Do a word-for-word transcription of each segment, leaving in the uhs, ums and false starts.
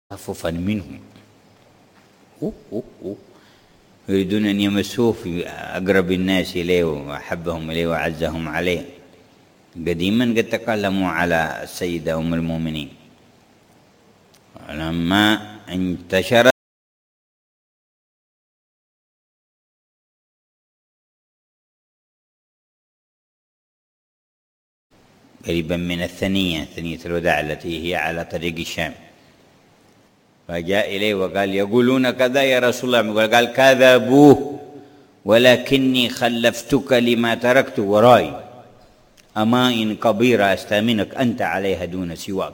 تخففا منهم. أوه أوه أوه. يريدون أن يمسوه في أقرب الناس إليه وأحبهم إليه وأعزهم عليه. قديما قد تكلموا على السيدة أم المؤمنين، لما انتشر قريبا من الثنية، ثنية الوداع التي هي على طريق الشام، فجاء إليه وقال: يقولون كذا يا رسول الله. قال: كذبوه، ولكني خلفتك لما تركت وراي، أما إن كبيرة أستأمنك أنت عليها دون سواك،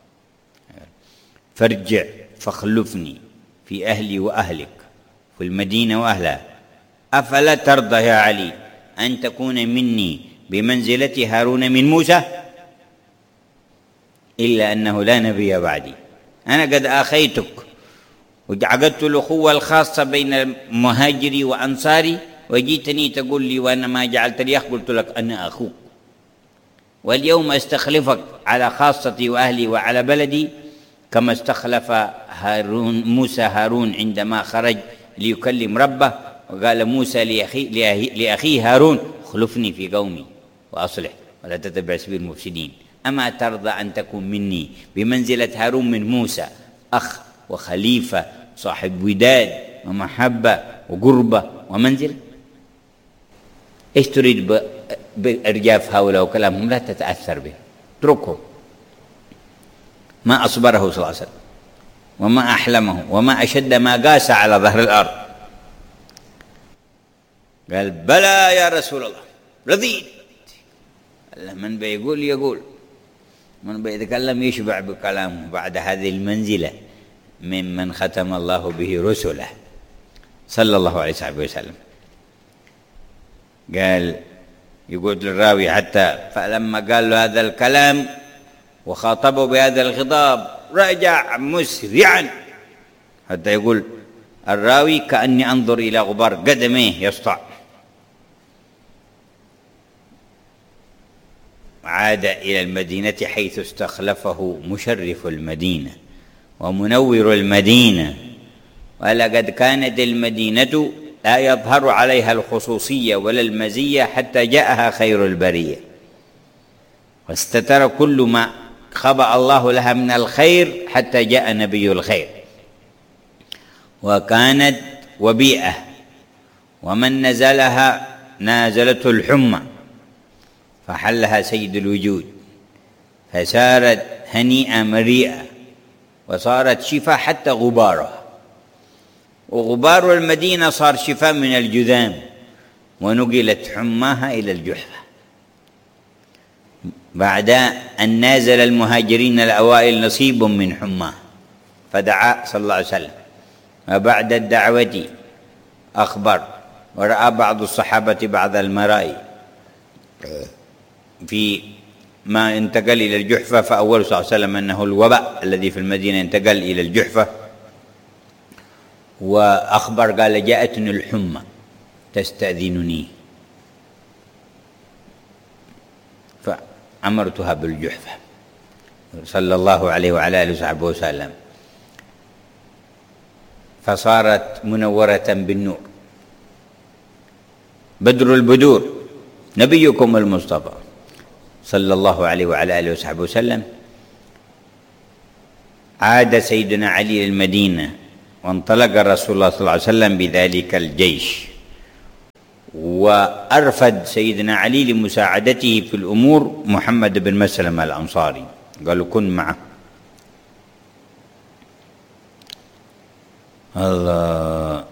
فارجع فاخلفني في أهلي وأهلك في المدينة وأهلها. أفلا ترضى يا علي أن تكون مني بمنزلة هارون من موسى؟ إلا أنه لا نبي بعدي، أنا قد آخيتك وعقدت الأخوة الخاصة بين مهاجري وأنصاري، وجيتني تقول لي وأنا ما جعلت لي أخ، قلت لك أنا أخوك، واليوم أستخلفك على خاصتي وأهلي وعلى بلدي، كما استخلف هارون موسى هارون عندما خرج ليكلم ربه، وقال موسى لأخي لأخيه هارون: اخلفني في قومي وأصلح ولا تتبع سبيل المفسدين. أما ترضى أن تكون مني بمنزلة هارون من موسى، أخ وخليفة صاحب وداد ومحبة وقربة ومنزلة؟ إيش تريد بإرجاف هؤلاء وكلامهم؟ لا تتأثر به، اتركهم. ما أصبره صلى الله عليه وسلم، وما أحلمه، وما أشد ما قاس على ظهر الأرض. قال: بلى يا رسول الله، رضيت. من بيقول يقول، من بيتكلم يشبع بكلامه بعد هذه المنزلة ممن ختم الله به رسله صلى الله عليه وسلم. قال يقول للراوي: حتى فلما قال له هذا الكلام وخاطبه بهذا الخطاب رجع مسرعا، حتى يقول الراوي: كأني أنظر إلى غبار قدميه يسطع. عاد إلى المدينة حيث استخلفه مشرف المدينة ومنور المدينة، ولقد كانت المدينة لا يظهر عليها الخصوصية ولا المزية حتى جاءها خير البرية، واستتر كل ما خبأ الله لها من الخير حتى جاء نبي الخير. وكانت وبيئة، ومن نزلها نازلته الحمى، فحلها سيد الوجود، فسارت هنيئة مريئة، وصارت شفاء حتى غبارها، وغبار المدينة صار شفاء من الجذام، ونقلت حماها إلى الجحفة بعد أن نازل المهاجرين الأوائل نصيب من حماه، فدعا صلى الله عليه وسلم. وبعد الدعوة أخبر، ورأى بعض الصحابة بعض المرائي في ما انتقل إلى الجحفة، فأول صلى الله عليه وسلم أنه الوباء الذي في المدينة انتقل إلى الجحفة، وأخبر قال: جاءتني الحمى تستأذنني فأمرتها بالجحفة صلى الله عليه وعلى آله وصحبه وسلم، فصارت منورة بالنور، بدر البدور، نبيكم المصطفى صلى الله عليه وعلى آله وصحبه وسلم. عاد سيدنا علي للمدينة، وانطلق الرسول الله صلى الله عليه وسلم بذلك الجيش، وأرفد سيدنا علي لمساعدته في الأمور محمد بن مسلمة الأنصاري، قالوا: كن معه. الله.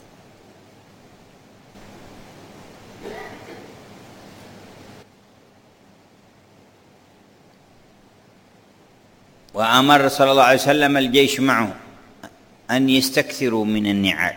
وأمر صلى الله عليه وسلم الجيش معه أن يستكثروا من النعال،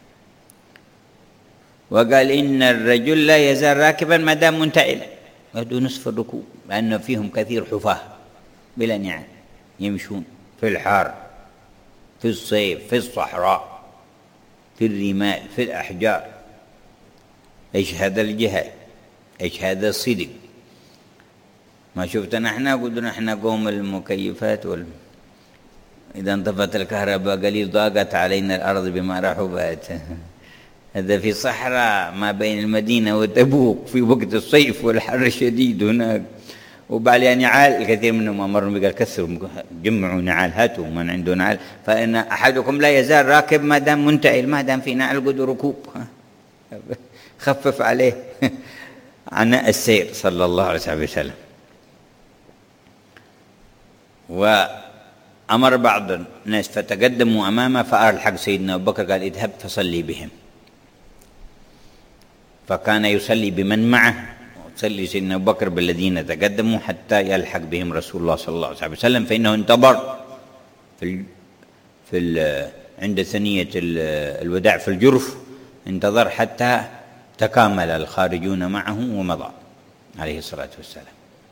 وقال: إن الرجل لا يزال راكبا ما دام منتعلا، يهدوا نصف الركوب، لأن فيهم كثير حفاة بلا نعال يمشون في الحار، في الصيف، في الصحراء، في الرمال، في الأحجار. إيش هذا الجهاد؟ إيش هذا الصدق؟ ما شفتنا احنا؟ قلنا احنا قوم المكيفات وال إذا انطفت الكهرباء قليل ضاقت علينا الأرض بما رحبت. هذا في صحراء ما بين المدينة وتبوك في وقت الصيف والحر الشديد هناك، وبعد نعال الكثير منهم أمرهم قال كثروا جمعوا نعال، هاتوا من عنده نعال، فإن أحدكم لا يزال راكب ما دام منتعل، ما دام في نعل قد ركوب خفف عليه عناء السير صلى الله عليه وسلم. وأمر بعض الناس فتقدموا أمامه فألحق سيدنا أبو بكر قال اذهب فصلي بهم، فكان يصلي بمن معه، صلي سيدنا أبو بكر بالذين تقدموا حتى يلحق بهم رسول الله صلى الله عليه وسلم. فإنه انتظر في ال في ال عند ثنية الوداع في الجرف، انتظر حتى تكامل الخارجون معه ومضى عليه الصلاة والسلام.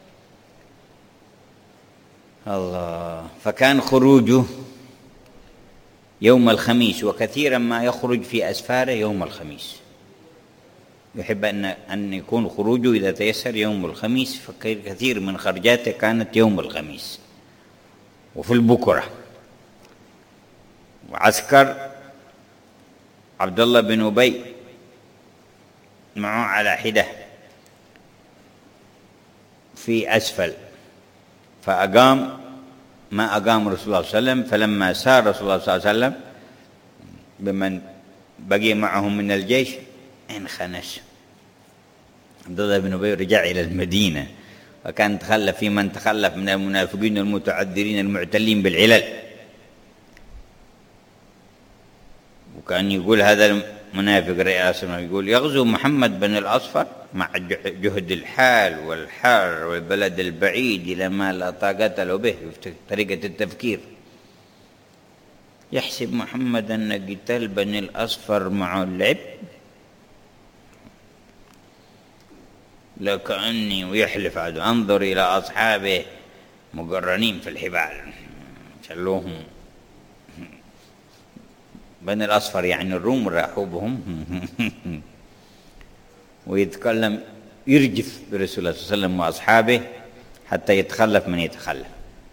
الله. فكان خروجه يوم الخميس، وكثيرا ما يخرج في أسفاره يوم الخميس، يحب أن أن يكون خروجه إذا تيسر يوم الخميس، فكثير من خرجاته كانت يوم الخميس. وفي البكرة وعسكر عبد الله بن أبي معه على حدة في أسفل، فأقام ما أقام رسول الله صلى الله عليه وسلم. فلما سار رسول الله صلى الله عليه وسلم بمن بقي معهم من الجيش انخنس عبد الله بن أبي، رجع إلى المدينة، وكان تخلف في من تخلف من المنافقين المتعذرين المعتلين بالعلل. وكان يقول هذا المنافق رئاسة يقول يغزو محمد بن الأصفر مع جهد الحال والحر والبلد البعيد إلى ما لا طاقة له به، طريقة التفكير. يحسب محمد أن قتال بني الأصفر معه اللعب، لكأني ويحلف عدو أنظر إلى أصحابه مقرنين في الحبال، شلوهم بني الأصفر يعني الروم راحوا بهم ويتكلم يرجف برسول الله صلى الله عليه وسلم وأصحابه حتى يتخلف من يتخلف.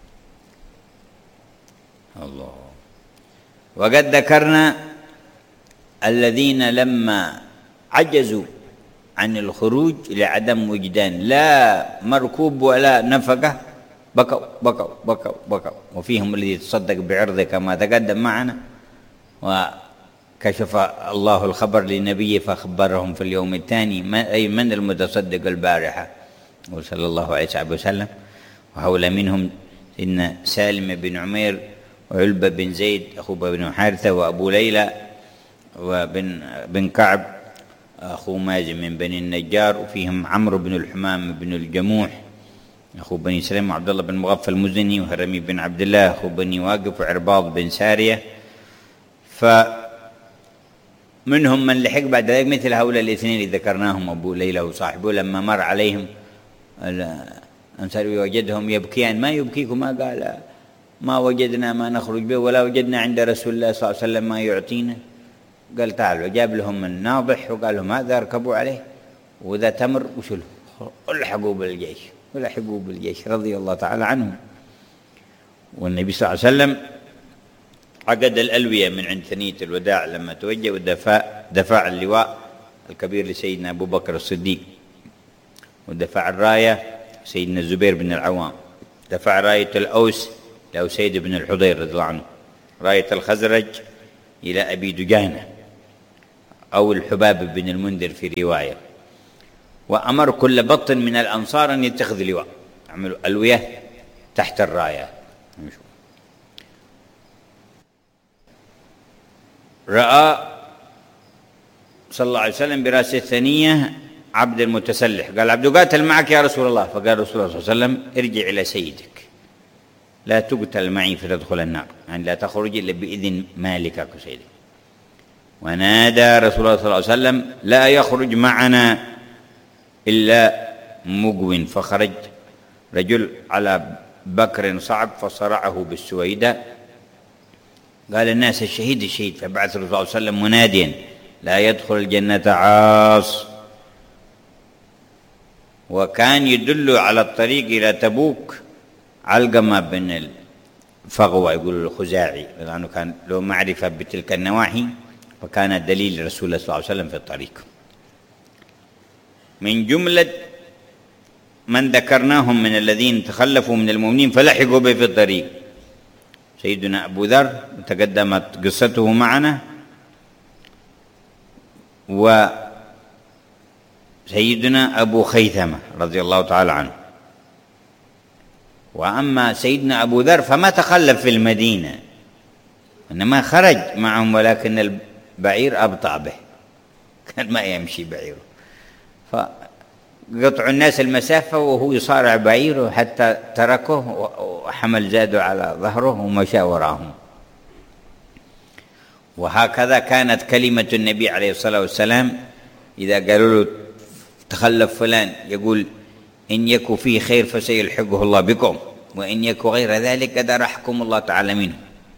الله. وقد ذكرنا الذين لما عجزوا عن الخروج لعدم وجدان لا مركوب ولا نفقة بكوا بكوا بكوا بكوا، وفيهم الذي يتصدق بعرضه كما تقدم معنا، وكشف الله الخبر لنبيه فأخبرهم في اليوم الثاني أي من المتصدق البارحة وصلى الله عليه وسلم. وحول منهم إن سالم بن عمير وعلبة بن زيد أخو بن حارثة وأبو ليلى وبن بن كعب أخو مازن من بني النجار، وفيهم عمرو بن الحمام بن الجموح أخو بني سليم، وعبد الله بن مغفل المزني، وهرمي بن عبد الله أخو بني واقف، وعرباض بن سارية. فمنهم من لحق بعد ذلك مثل هؤلاء الاثنين اللي ذكرناهم أبو ليلى وصاحبه، لما مر عليهم الأنصار وجدهم يبكيان، ما يبكيكم؟ ما قال ما وجدنا ما نخرج به ولا وجدنا عند رسول الله صلى الله عليه وسلم ما يعطينا. قال تعالوا، جاب لهم من ناضح وقال لهم هذا اركبوا عليه، وذا تمر وشلوا الحقوا بالجيش ولحقوا بالجيش رضي الله تعالى عنهم. والنبي صلى الله عليه وسلم عقد الألوية من عند ثنية الوداع لما توجه، ودفع دفع اللواء الكبير لسيدنا أبو بكر الصديق، ودفع الراية سيدنا الزبير بن العوام، دفع راية الأوس لأسيد بن الحضير رضي الله عنه، راية الخزرج إلى أبي دجانة أو الحباب بن المنذر في رواية. وأمر كل بطن من الأنصار أن يتخذ لواء، عملوا ألوية تحت الراية. رأى صلى الله عليه وسلم برأس الثنية عبد المتسلح، قال عبد قاتل معك يا رسول الله، فقال رسول الله صلى الله عليه وسلم ارجع إلى سيدك لا تقتل معي فتدخل النار، يعني لا تخرج إلا بإذن مالكك سيدك. ونادى رسول الله صلى الله عليه وسلم لا يخرج معنا إلا مقو، فخرج رجل على بكر صعب فصرعه بالسويدة، قال الناس الشهيد الشهيد، فبعث الرسول صلى الله عليه وسلم مناديا لا يدخل الجنة عاص. وكان يدل على الطريق إلى تبوك علقمة بن فغوى يقول الخزاعي، لأنه كان له معرفة بتلك النواحي، فكان دليل رسول الله صلى الله عليه وسلم في الطريق. من جملة من ذكرناهم من الذين تخلفوا من المؤمنين فلحقوا به في الطريق سيدنا أبو ذر، تقدمت قصته معنا، وسيدنا أبو خيثمة رضي الله تعالى عنه. وأما سيدنا أبو ذر فما تخلف في المدينة، إنما خرج معهم، ولكن البعير أبطأ به، كان ما يمشي بعيره، فقطعوا الناس المسافة وهو يصارع بعيره حتى تركه وحمل زاده على ظهره ومشى وراهم. وهكذا كانت كلمة النبي عليه الصلاة والسلام إذا قالوا له تخلف فلان يقول إن يكن فيه خير فسيلحقه الله بكم، وإن يكن غير ذلك درحكم الله تعالى منه.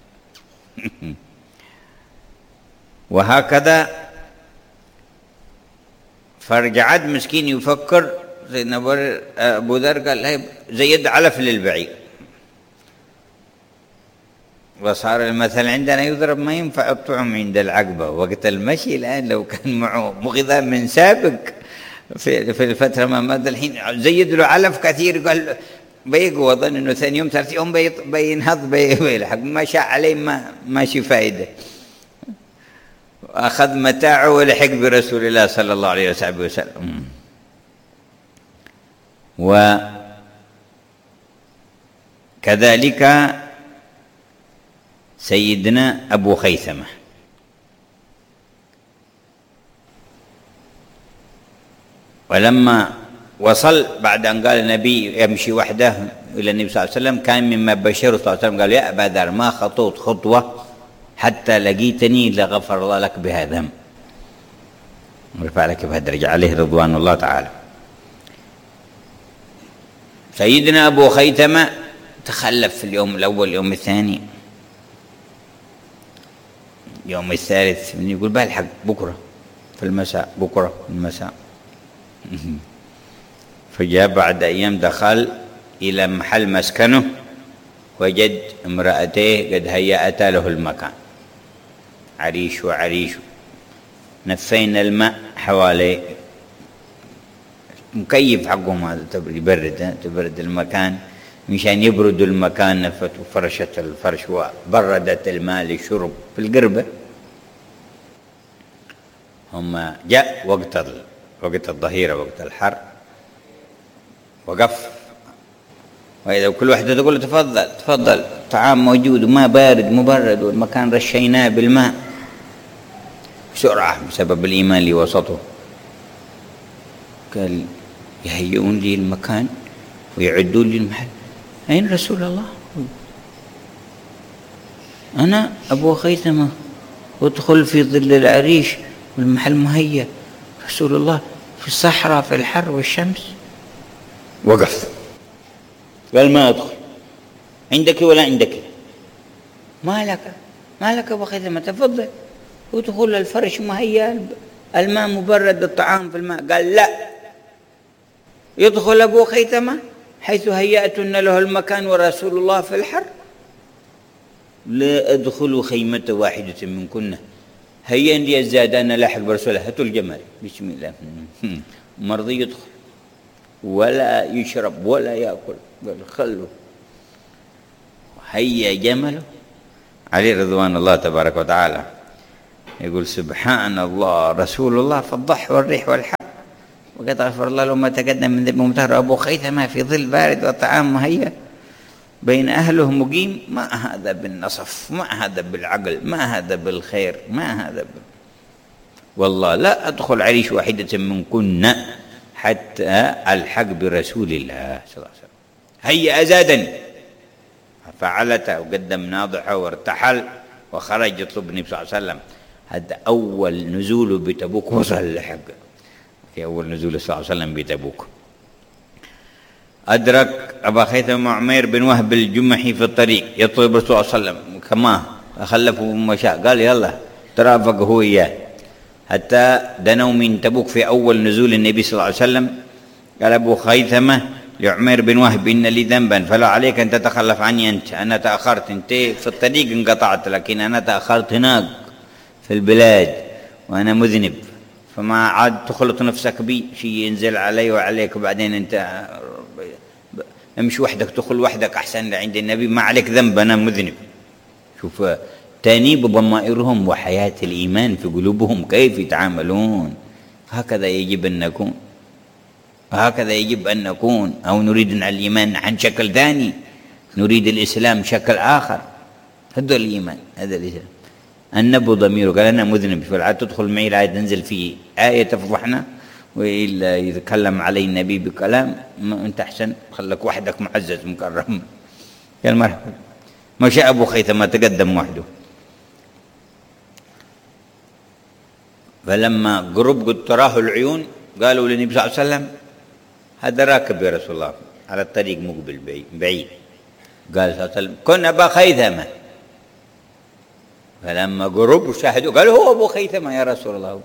وهكذا فرجعت مسكين يفكر، سيدنا أبو ذر قال زيد علف للبعير، وصار المثل عندنا يضرب ما ينفع الطعم عند العقبة وقت المشي. الآن لو كان معه مغذاء من سابق في في الفترة ما مضى الحين زيد له علف كثير، قال بيقوى، ظن انه ثاني يوم ثالث يوم بينهض بيلحق، ما شاء عليه ما ماشي فائدة، أخذ متاعه ولحق برسول الله صلى الله عليه وسلم. وكذلك سيدنا أبو خيثمة ولما وصل بعد أن قال النبي يمشي وحده إلى النبي صلى الله عليه وسلم، كان مما بشره صلى الله عليه وسلم قال يا أبا ذر ما خطوت خطوة حتى لقيتني لغفر الله لك بها ذنب ورفع لك بها درجة، عليه رضوان الله تعالى. سيدنا أبو خيثمة تخلف في اليوم الأول، اليوم الثاني، يوم الثالث يقول بلحق بكرة في المساء، بكرة في المساء. فجاء بعد أيام دخل إلى محل مسكنه، وجد امرأتيه قد هيأتا له المكان، عريش وعريش، نفينا الماء حواليه، مكيف حقهم هذا يبرد تبرد المكان، مشان يبردوا المكان، نفت وفرشت الفرش وبردت الماء للشرب في القربة. هم جاء وقت وقت الظهيرة وقت الحر، وقف، وإذا كل واحدة تقول تفضل تفضل، طعام موجود وما بارد مبرد، والمكان رشيناه بالماء بسرعة بسبب الإيمان اللي وسطه. قال يهيئون لي المكان ويعدون لي المحل، أين رسول الله؟ أنا أبو خيثمة أدخل في ظل العريش والمحل مهيأ، رسول الله في الصحراء في الحر والشمس. وقف قال ما أدخل، عندك ولا عندك؟ ما لك ما لك أبو خيثمة، تفضل ادخل، الفرش مهيأ، الماء مبرد، الطعام في الماء. قال لا، يدخل أبو خيثمة حيث هيأتن له المكان ورسول الله في الحر؟ لا أدخل خيمة واحدة منكن، هيا لي الزاد أنا لاحق برسول الله، هاتوا الجمال بسم الله. مرضي يدخل ولا يشرب ولا يأكل، قال خلوا، هيا جمله عليه رضوان الله تبارك وتعالى. يقول سبحان الله، رسول الله في الضح والريح والحر، وقد غفر الله له ما تقدم من ذنب ومطهر. أبو خيثمة في ظل بارد وطعام مهيأ بين أهله مقيم، ما هذا بالنصف، ما هذا بالعقل، ما هذا بالخير، ما هذا بال... والله لا أدخل عريش واحدة منكن حتى ألحق برسول الله صلى الله عليه وسلم. هيا أزادني، فعلته وقدم ناضحه وارتحل وخرج يطلب النبي صلى الله عليه وسلم. هذا أول نزوله بتبوك، وصل لحق في أول نزول صلى الله عليه وسلم بتبوك. أدرك أبا خيثمة عمير بن وهب الجمحي في الطريق يطلب الرسول صلى الله عليه وسلم، كما خلفه مشاء، قال يلا ترافق هو إياه حتى دنوا من تبوك في أول نزول النبي صلى الله عليه وسلم. قال أبو خيثمة لعمير بن وهب: إن لي ذنبا فلا عليك أن تتخلف عني أنت، أنا تأخرت، أنت في الطريق انقطعت، لكن أنا تأخرت هناك في البلاد وأنا مذنب، فما عاد تخلط نفسك بي، شيء ينزل علي وعليك، وبعدين أنت امشي وحدك، تدخل وحدك أحسن لعند النبي، ما عليك ذنب، أنا مذنب. شوف تانيب ضمائرهم وحياة الإيمان في قلوبهم كيف يتعاملون. هكذا يجب أن نكون، هكذا يجب أن نكون. أو نريد أن الإيمان عن شكل ثاني، نريد الإسلام شكل آخر. هذا الإيمان، هذا الإسلام. النبو ضميره، قال أنا مذنب، فالعاد تدخل معي الآية تنزل فيه آية تفضحنا، وإلا يتكلم علي النبي بكلام، ما أنت أحسن خلك وحدك معزز مكرم. قال مرحبا. ما شاء أبو خيثمة تقدم وحده. فلما قرب قد تراه العيون قالوا للنبي صلى الله عليه وسلم: هذا راكب يا رسول الله على الطريق مقبل بعيد. قال صلى الله عليه وسلم: كن أبا خيثمة. فلما قرب وشاهدوا قالوا: هو أبو خيثمة يا رسول الله.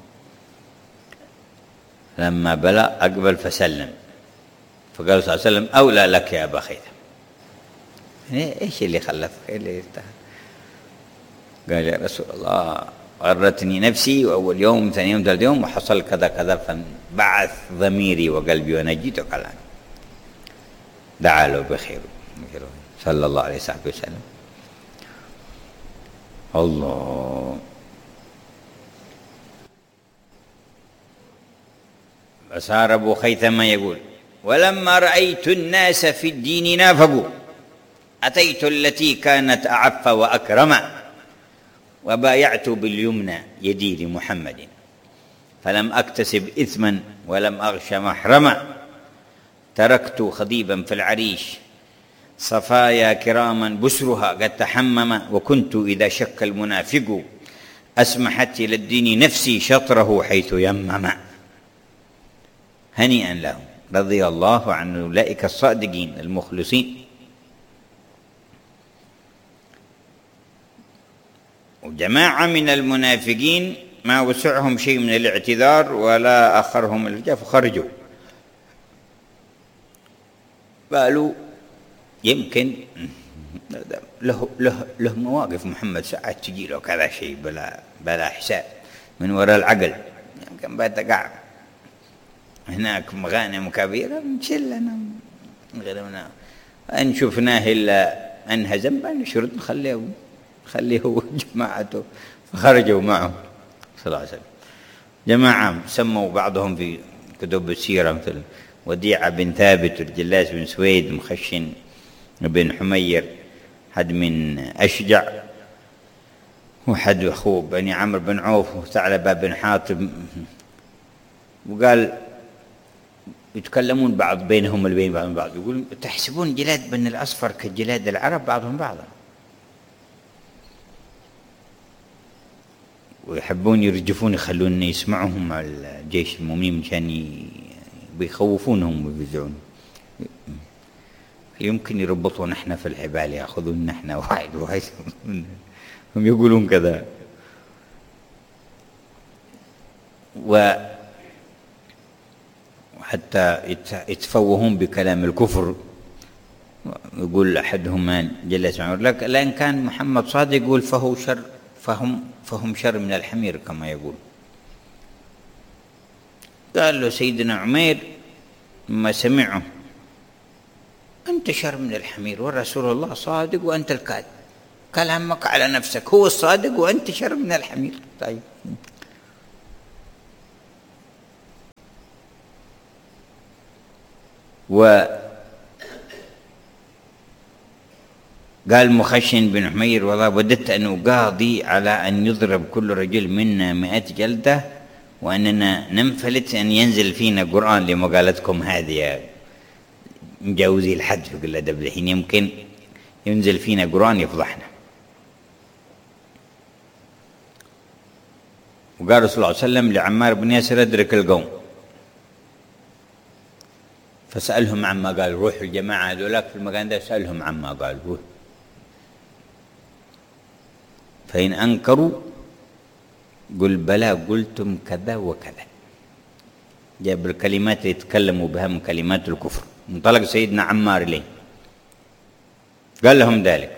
لما بلغ أقبل فسلم، فقال صلى الله عليه وسلم: أولى لك يا أبا خيثمة. إيش اللي خلفك؟ اللي قال: يا رسول الله غرتني نفسي، وأول يوم ثاني يوم ثالث يوم وحصل كذا كذا، فبعث ضميري وقلبي ونجيتك الآن. دعا له بخير صلى الله عليه وسلم. الله. فصار أبو خيثمة يقول: ولما رأيت الناس في الدين نافقوا، أتيت التي كانت أعف وأكرم، وبايعت باليمنى يدي لمحمد، فلم أكتسب إثما ولم أغش محرما، تركت خضيبا في العريش صفايا كراما بسرها قد تحمم، وكنت إذا شك المنافق أسمحت إلى الدين نفسي شطره حيث يمم. هنيئا لهم، رضي الله عن أولئك الصادقين المخلصين. وجماعة من المنافقين ما وسعهم شيء من الاعتذار ولا أخرهم الفجاء، فخرجوا. قالوا يمكن له له له مواقف محمد ساعات تجي له كذا شيء بلا بلا حساب من وراء العقل، يمكن بتقع هناك مغانم كبيرة نشلنا غيرنا، أن شفناه إلا أنهزم بنشرد نخليه خليه هو جماعته، فخرجوا معه صلى الله عليه وسلم. جماعة سموا بعضهم في كتب السيرة مثل وديعة بن ثابت، الجلاس بن سويد، مخشن بن حمير، حد من أشجع، وحد أخوه بني عمرو بن عوف، وثعلبة بن حاطب. وقال يتكلمون بعض بينهم البين بعضهم بعض، يقول: تحسبون جلاد بن الأصفر كجلاد العرب بعضهم بعضا، ويحبون يرجفون يخلون يسمعهم مع الجيش المؤمنين مشان بيخوفونهم ويفزعون. يمكن يربطون احنا في الحبال، ياخذون احنا واحد واحد هم يقولون كذا. وحتى يتفوهون بكلام الكفر. يقول احدهم من جلس معه: لان كان محمد صادق يقول فهو شر، فهم فهم شر من الحمير كما يقول. قال له سيدنا عمير ما سمعه: أنت شر من الحمير، والرسول الله صادق وأنت الكاذب، كلامك على نفسك، هو الصادق وأنت شر من الحمير. طيب. وقال مخشن بن حمير: والله وددت أن أقاضي على أن يضرب كل رجل منا مئة جلدة، وأننا ننفلت أن ينزل فينا قرآن لمقالتكم هذه، مجاوزي الحد في كل أدب الحين، يمكن ينزل فينا قرآن يفضحنا. وقال رسول الله صلى الله عليه وسلم لعمار بن ياسر: ادرك القوم. فسألهم عما قال، روح الجماعة هذولاك في المكان ده سألهم عما قال، روح. فإن أنكروا قل بلى قلتم كذا وكذا. جاب الكلمات اللي يتكلموا بها من كلمات الكفر. انطلق سيدنا عمار إليه قال لهم ذلك،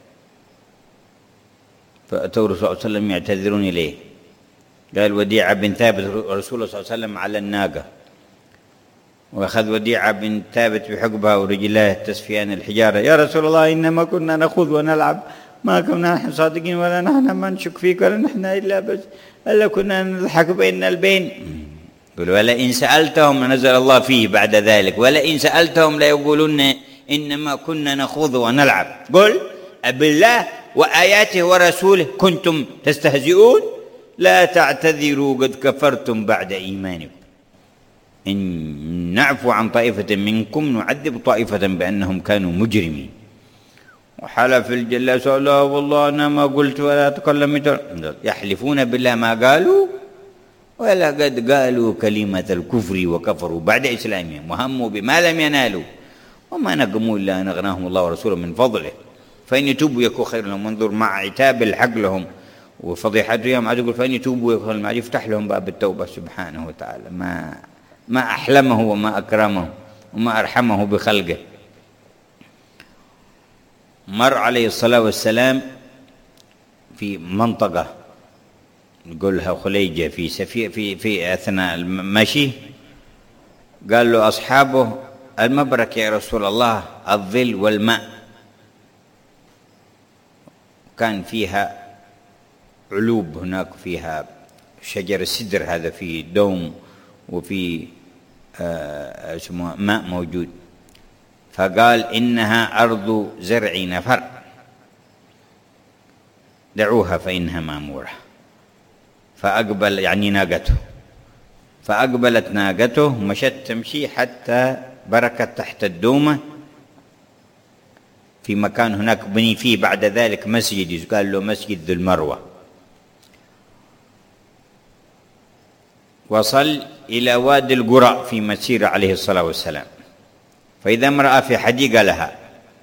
فأتوا الرسول صلى الله عليه وسلم يعتذرون إليه. قال وديعة بن ثابت، رسول الله صلى الله عليه وسلم على الناقة، وأخذ وديعة بن ثابت بحقبها ورجلاه تسفيان الحجارة. يا رسول الله إنما كنا نخوض ونلعب، ما كنا نحن صادقين ولا نحن ما نشك فيك ولا نحن إلا بس إلا كنا نضحك بين البين. يقول ولئن سألتهم، نزل الله فيه بعد ذلك، ولئن سألتهم ليقولون إنما كنا نخوض ونلعب. قل أبالله وآياته ورسوله كنتم تستهزئون لا تعتذروا قد كفرتم بعد إيمانكم إن نعفو عن طائفة منكم نعذب طائفة بأنهم كانوا مجرمين. وحلف الجلاس لا والله أنا ما قلت ولا تكلمت، يحلفون بالله ما قالوا ولا قد قالوا كلمة الكفر وكفروا بعد إسلامهم وهموا بما لم ينالوا وما نقموا إلا أن أغناهم الله ورسوله من فضله فإن يتوبوا يكون خير لهم. وانظر مع عتاب الحق لهم وفضيحتهم، عاد يقول فإن يتوبوا يكون ما يفتح لهم باب التوبة سبحانه وتعالى. ما ما أحلمه وما أكرمه وما أرحمه بخلقه. مر عليه الصلاة والسلام في منطقة نقولها خليجة في سفير في في أثناء المشي، قال له أصحابه المبرك يا رسول الله الظل والماء. كان فيها علوب هناك، فيها شجر السدر هذا فيه دوم وفي آه اسمه ماء موجود. فقال إنها أرض زرع نفر دعوها فإنها مامورة. فأقبل يعني ناقته، فأقبلت ناقته مشت تمشي حتى بركت تحت الدومة في مكان هناك بني فيه بعد ذلك مسجد، قال له مسجد ذو المروة. وصل إلى وادي القرى في مسيرة عليه الصلاة والسلام، فإذا امرأة في حديقة لها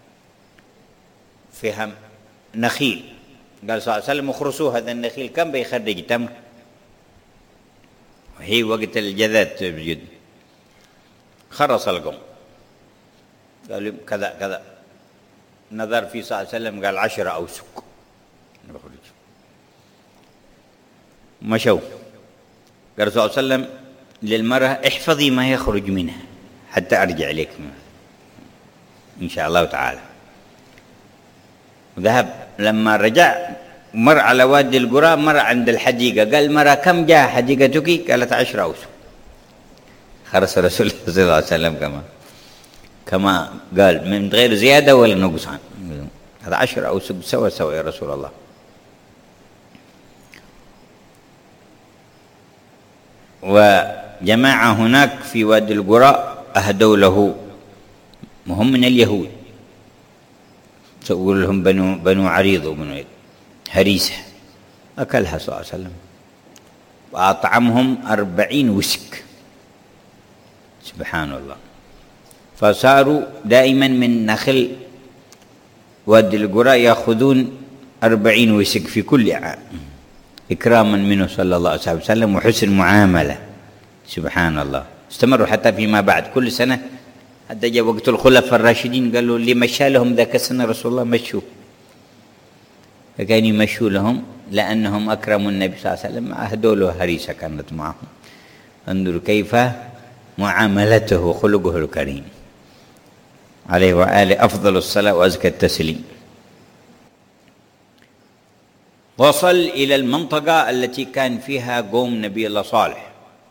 فيها نخيل، قال صلى الله عليه وسلم اخرسوا هذا النخيل كم بيخرج تمر، وهي وقت الجذاذ بجد. خرص القوم قال كذا كذا، نظر في صلى الله عليه وسلم قال عشرة أوسق. مشوا، قال صلى الله عليه وسلم للمرأة احفظي ما يخرج منها حتى أرجع إليك إن شاء الله تعالى. وذهب، لما رجع مر على وادي القرى، مر عند الحديقة، قال مرة كم جاء حديقتك؟ قالت عشرة أوسق. خرس رسول الله صلى الله عليه وسلم كما كما قال من غير زيادة ولا نقصان، هذا عشرة أوسق سوا سوا يا رسول الله. وجماعة هناك في وادي القرى أهدوا له، وهم من اليهود، تقول لهم بنو بنو عريض وبنو هريسة، أكلها صلى الله عليه وسلم وأطعمهم أربعين وسك. سبحان الله. فصاروا دائما من نخل وادي القرى يأخذون أربعين وسك في كل عام إكراما منه صلى الله عليه وسلم وحسن معاملة. سبحان الله. استمروا حتى فيما بعد كل سنة، حتى جاء وقت الخلفاء الراشدين قالوا اللي مشى لهم ذاك السنة رسول الله مشوا، فكان يمشوا لهم لأنهم أكرموا النبي صلى الله عليه وسلم. أهدوا له هريسة كانت معهم. انظروا كيف معاملته وخلقه الكريم عليه وآله أفضل الصلاة وأزكى التسليم. وصل إلى المنطقة التي كان فيها قوم نبي الله صالح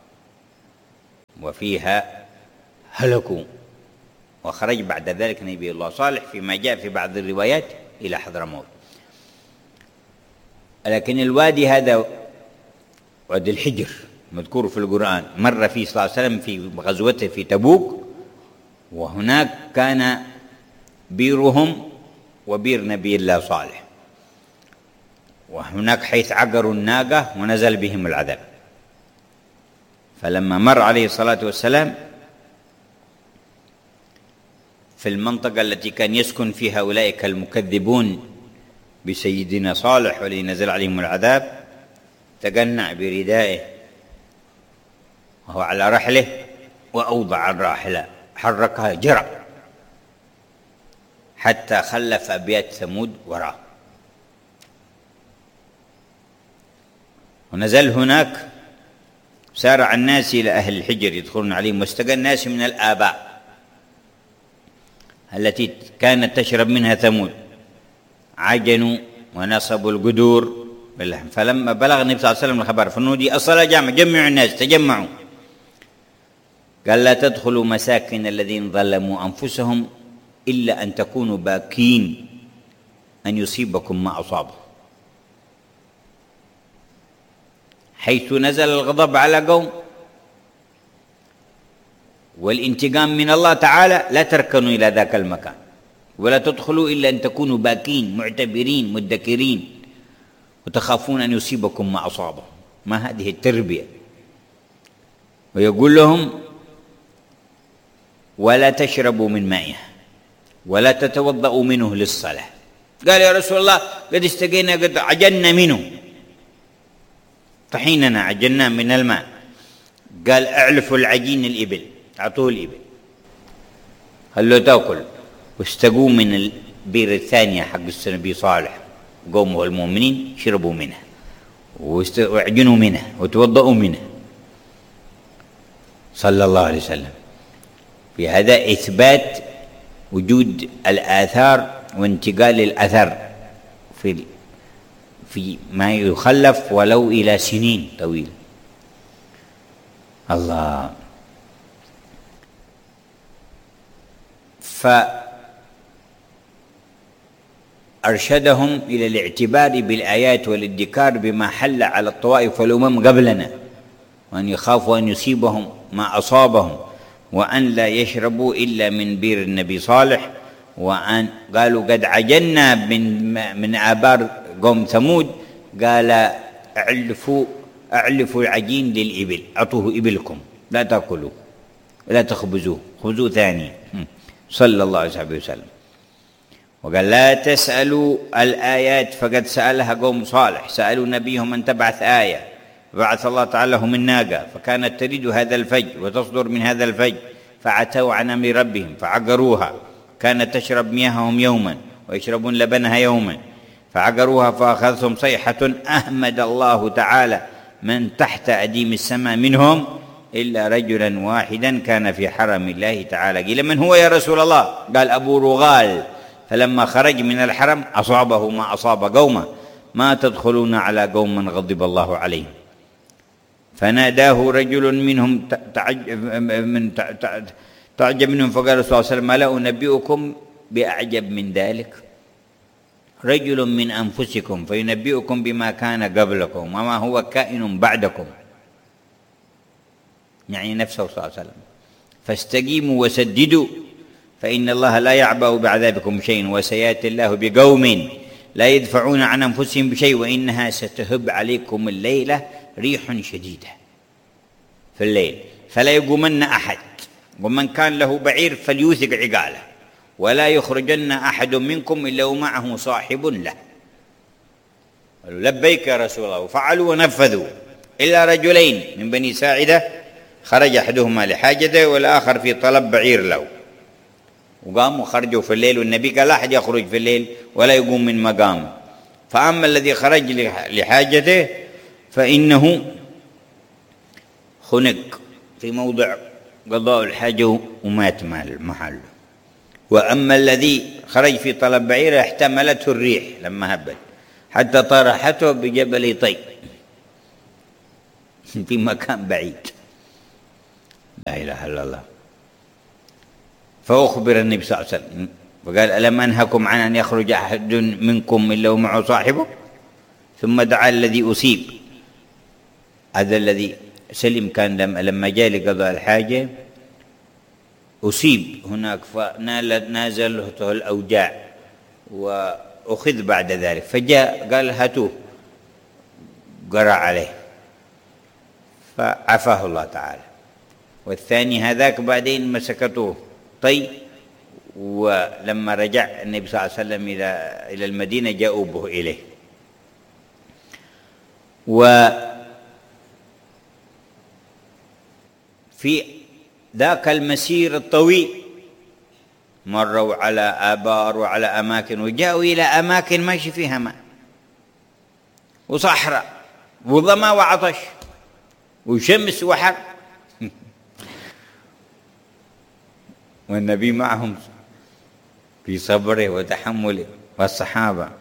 وفيها هلكوا، وخرج بعد ذلك نبي الله صالح فيما جاء في بعض الروايات إلى حضرموت. لكن الوادي هذا وادي الحجر مذكور في القرآن، مر فيه صلى الله عليه وسلم في غزوته في تبوك، وهناك كان بيرهم وبير نبي الله صالح، وهناك حيث عقروا الناقة ونزل بهم العذاب. فلما مر عليه الصلاة والسلام في المنطقة التي كان يسكن فيها أولئك المكذبون بسيدنا صالح والذي نزل عليهم العذاب، تقنع بردائه وهو على رحله وأوضع الراحلة حركها جرى حتى خلف أبيات ثمود وراه، ونزل هناك. سارع الناس إلى أهل الحجر يدخلون عليهم، واستقى الناس من الآباء التي كانت تشرب منها ثمود، عجنوا ونصبوا القدور باللحم. فلما بلغ النبي صلى الله عليه وسلم الخبر فنودي الصلاة جامع، جمعوا الناس، تجمعوا. قال لا تدخلوا مساكن الذين ظلموا أنفسهم إلا أن تكونوا باكين أن يصيبكم ما أصابه. حيث نزل الغضب على قوم والانتقام من الله تعالى لا تركنوا إلى ذاك المكان، ولا تدخلوا إلا أن تكونوا باكين معتبرين مدكرين وتخافون أن يصيبكم ما أصابه. ما هذه التربية؟ ويقول لهم ولا تشربوا من مائه ولا تتوضأوا منه للصلاة. قال يا رسول الله قد استقينا، قد عجلنا منه، طحيننا عجلنا من الماء. قال اعلفوا العجين الإبل، أعطوه الإبل، خلوه تأكل. واستقوا من البير الثانية حق النبي صالح، قوموا المؤمنين شربوا منها واعجنوا منها وتوضأوا منها صلى الله عليه وسلم. في هذا إثبات وجود الآثار وانتقال الأثر في في ما يخلف ولو إلى سنين طويلة. الله. فأرشدهم إلى الاعتبار بالآيات والادكار بما حل على الطوائف والأمم قبلنا، وأن يخافوا أن يصيبهم ما أصابهم، وأن لا يشربوا إلا من بير النبي صالح. وأن قالوا قد عجلنا من من آبار قوم ثمود، قال اعلفوا اعلفوا العجين للإبل، أعطوه إبلكم، لا تأكلوا ولا تخبزوه، خبزوه ثاني صلى الله عليه وسلم. وقال لا تسألوا الآيات فقد سألها قوم صالح، سألوا نبيهم أن تبعث آية، بعث الله تعالى لهم الناقة فكانت تريد هذا الفج وتصدر من هذا الفج، فعتوا عن أمر ربهم فعقروها، كانت تشرب مياههم يوما ويشربون لبنها يوما، فعقروها فأخذتهم صيحة أهمد الله تعالى من تحت أديم السماء منهم إلا رجلا واحدا كان في حرم الله تعالى. قيل من هو يا رسول الله؟ قال أبو رغال، فلما خرج من الحرم أصابه ما أصاب قومه، ما تدخلون على قوم غضب الله عليهم. فناداه رجل منهم تعجب, من تعجب منهم فقال صلى الله عليه وسلم ألا أنبئكم بأعجب من ذلك؟ رجل من أنفسكم فينبئكم بما كان قبلكم وما هو كائن بعدكم، يعني نفسه صلى الله عليه وسلم. فاستقيموا وسددوا فإن الله لا يعبأ بعذابكم شيء، وسيأتي الله بقوم لا يدفعون عن أنفسهم بشيء وإنها ستهب عليكم الليلة ريح شديدة في الليل فلا يقومن أحد، ومن كان له بعير فليوثق عقاله، ولا يخرجن أحد منكم إلا ومعه صاحب له. قالوا لبيك يا رسول الله، وفعلوا ونفذوا إلا رجلين من بني ساعدة خرج أحدهما لحاجته والآخر في طلب بعير له، وقاموا خرجوا في الليل، والنبي قال لا أحد يخرج في الليل ولا يقوم من مقامه. فأما الذي خرج لحاجته فإنه خنق في موضع قضاء الحاجة ومات محله، وأما الذي خرج في طلب بعير احتملته الريح لما هبت حتى طرحته بجبل طي في مكان بعيد. لا إله إلا الله. فأخبر النبي صلى الله عليه وسلم وقال ألم أنهكم عن أن يخرج أحد منكم إلا ومعه صاحبه؟ ثم دعا الذي أصيب، هذا الذي سلم كان لما جاء لقضاء الحاجة أصيب هناك فنازلته الأوجاع وأخذ بعد ذلك، فجاء قال هاتوه، قرأ عليه فعفاه الله تعالى. والثاني هذاك بعدين مسكته طي، ولما رجع النبي صلى الله عليه وسلم إلى إلى المدينة جاءوا به إليه. وفي ذاك المسير الطويل مروا على آبار وعلى أماكن، وجاءوا إلى أماكن ماشي فيها ماء وصحراء وظما وعطش وشمس وحر والنبي معهم في صبره وتحمله والصحابة.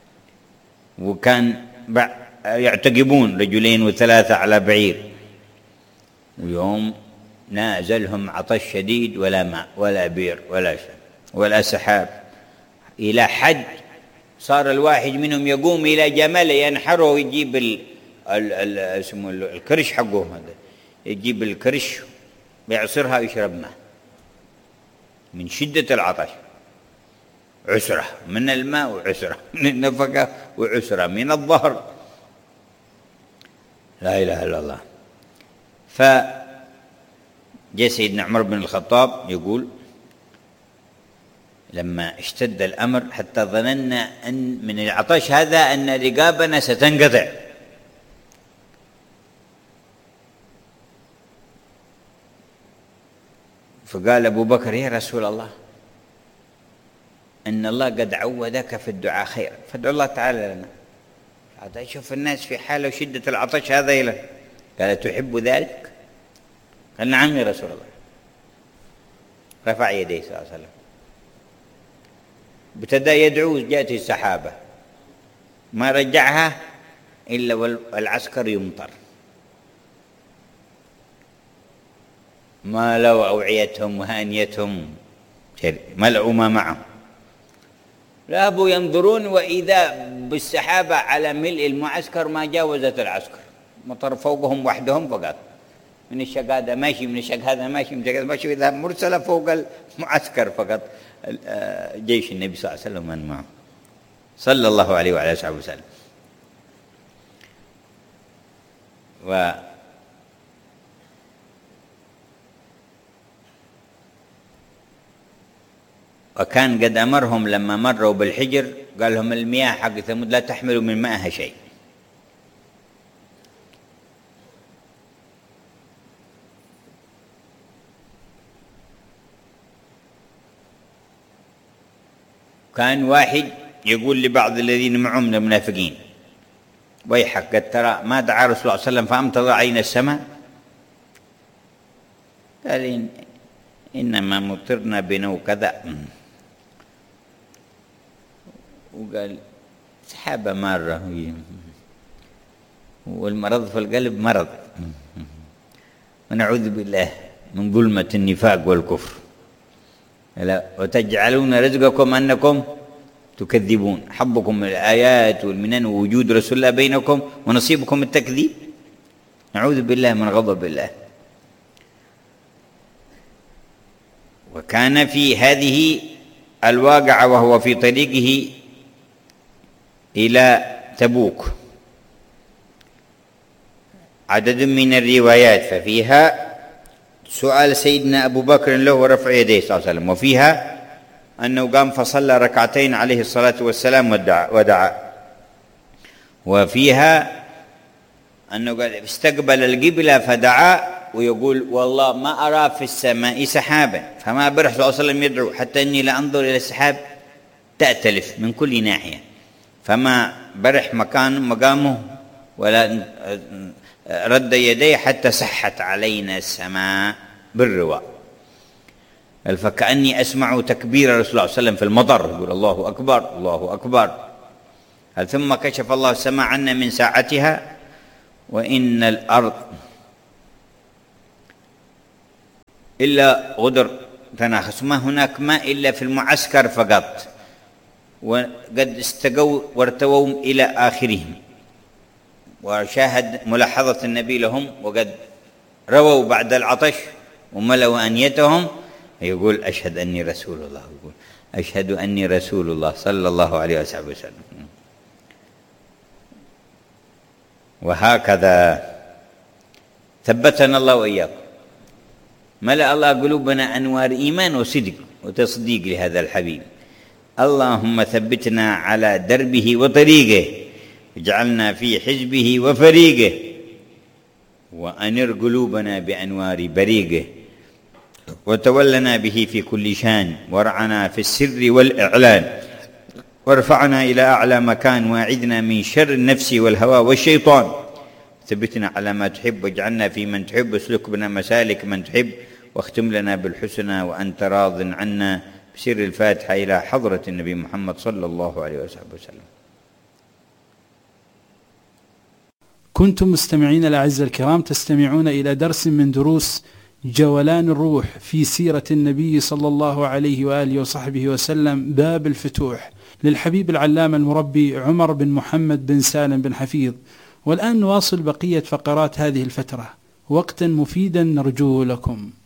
وكان يعتقبون رجلين وثلاثة على بعير، ويوم نازلهم عطش شديد ولا ماء ولا بير ولا شيء ولا سحاب، إلى حد صار الواحد منهم يقوم إلى جمل ينحره ويجيب ال ال ال اسمه الكرش حقه، هذا يجيب الكرش يعصرها ويشرب ماء من شدة العطش. عسرة من الماء وعسرة من النفقة وعسرة من الظهر، لا إله إلا الله. فجاء سيدنا عمر بن الخطاب يقول لما اشتد الأمر حتى ظننا أن من العطش هذا أن رقابنا ستنقطع، فقال أبو بكر يا رسول الله إن الله قد عودك في الدعاء خيرا فادعو الله تعالى لنا. هذا يشوف الناس في حالة وشدة العطش هذا إلى قال تحب ذلك؟ قال نعم يا رسول الله. رفع يديه صلى الله عليه وسلم، ابتدأ يدعو، جاءت السحابة ما رجعها إلا والعسكر يمطر، ملأوا أوعيتهم وهانيتهم ملأوا ما معهم، ذهبوا ينظرون وإذا بالسحابة على ملء المعسكر ما جاوزت العسكر، مطر فوقهم وحدهم فقط، من الشق هذا ماشي من الشق هذا ماشي من الشق هذا ماشي، إذا مرسلة فوق المعسكر فقط جيش النبي صلى الله عليه وسلم من معه صلى الله عليه وعلى آله وسلم. و وكان قد أمرهم لما مروا بالحجر قال لهم المياه حق ثمود لا تحملوا من مائها شيء. كان واحد يقول لبعض الذين معهم من المنافقين ويحك قد ترى ما دعا رسول الله صلى الله عليه وسلم فأمطر علينا السماء؟ قال إن إنما مطرنا بنو كذا، وقال سحابة مارة والمرض في القلب مرض، ونعوذ بالله من ظلمة النفاق والكفر، وتجعلون رزقكم أنكم تكذبون، حبكم من الآيات والمنن ووجود رسول الله بينكم ونصيبكم التكذيب، نعوذ بالله من غضب الله. وكان في هذه الواقعة وهو في طريقه إلى تبوك عدد من الروايات، ففيها سؤال سيدنا أبو بكر له ورفع يديه صلى الله عليه وسلم، وفيها أنه قام فصلى ركعتين عليه الصلاة والسلام ودعا, ودعا وفيها أنه قال استقبل القبلة فدعا، ويقول والله ما أرى في السماء سحابا فما برح صلى الله عليه وسلم يدعو حتى إني لأنظر إلى السحاب تأتلف من كل ناحية، فما برح مكان مقامه ولا رد يديه حتى سحت علينا السماء بالرواء. فكأني أسمع تكبير رسول الله صلى الله عليه وسلم في المطر يقول الله أكبر الله أكبر. ثم كشف الله السماء عنا من ساعتها وإن الأرض إلا غدر تناخس، ما هناك ماء إلا في المعسكر فقط، وقد استقوا وارتووا إلى آخرهم. وشاهد ملاحظة النبي لهم وقد رووا بعد العطش وملوا أنيتهم، يقول أشهد أني رسول الله، يقول أشهد أني رسول الله صلى الله عليه وسلم. وهكذا ثبتنا الله وإياكم، ملأ الله قلوبنا أنوار إيمان وصدق وتصديق لهذا الحبيب. اللهم ثبتنا على دربه وطريقه، اجعلنا في حزبه وفريقه، وأنر قلوبنا بأنوار بريقه. وتولنا به في كل شان، وارعنا في السر والإعلان، وارفعنا إلى أعلى مكان، واعذنا من شر النفس والهوى والشيطان، ثبتنا على ما تحب، واجعلنا في من تحب، اسلك بنا مسالك من تحب، واختم لنا بالحسنى وأنت راض عنا، بسر الفاتحة إلى حضرة النبي محمد صلى الله عليه وسلم. كنتم مستمعين الأعزاء الكرام تستمعون إلى درس من دروس جولان الروح في سيرة النبي صلى الله عليه وآله وصحبه وسلم، باب الفتوح، للحبيب العلامة المربي عمر بن محمد بن سالم بن حفيظ. والآن نواصل بقية فقرات هذه الفترة، وقتا مفيدا نرجوه لكم.